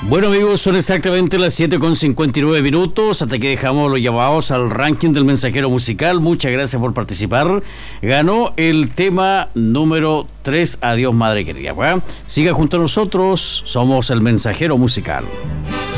Bueno amigos, son exactamente las 7:59. Hasta aquí dejamos los llamados al ranking del mensajero musical. Muchas gracias por participar. Ganó el tema número 3, Adiós Madre Querida. Siga junto a nosotros, somos el mensajero musical.